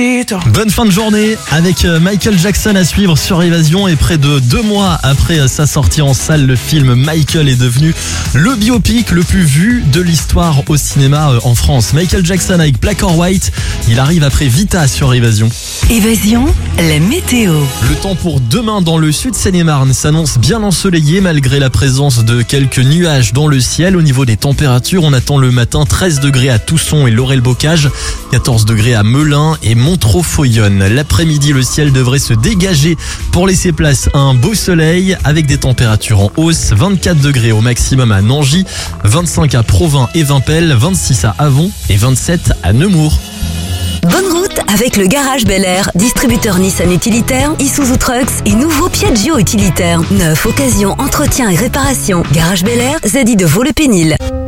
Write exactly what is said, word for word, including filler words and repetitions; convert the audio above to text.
Bonne fin de journée avec Michael Jackson à suivre sur Évasion, et près de deux mois après sa sortie en salle, le film Michael est devenu le biopic le plus vu de l'histoire au cinéma en France. Michael Jackson avec Black or White, il arrive après Vita sur Évasion. Évasion, la météo. Le temps pour demain dans le sud Seine-et-Marne s'annonce bien ensoleillé malgré la présence de quelques nuages dans le ciel. Au niveau des températures, on attend le matin treize degrés à Tousson et Laurel-Bocage, quatorze degrés à Melun et Montreux-Foyonne. L'après-midi, le ciel devrait se dégager pour laisser place à un beau soleil avec des températures en hausse. vingt-quatre degrés au maximum à Nangy, vingt-cinq à Provins et Vimpel, vingt-six à Avon et vingt-sept à Nemours. Bonne route avec le Garage Bel Air, distributeur Nissan utilitaire, Isuzu Trucks et nouveau Piaggio utilitaire. Neuf, occasion, entretien et réparation. Garage Bel Air, Z I de Vaux-le-Pénil.